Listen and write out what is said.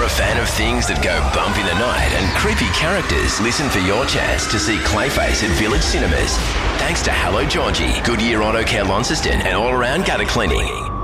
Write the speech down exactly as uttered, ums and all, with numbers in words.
a fan of things that go bump in the night and creepy characters, listen for your chance to see Clayface at Village Cinemas. Thanks to Hello Georgie, Goodyear Auto Care Launceston and All Around Gutter Cleaning.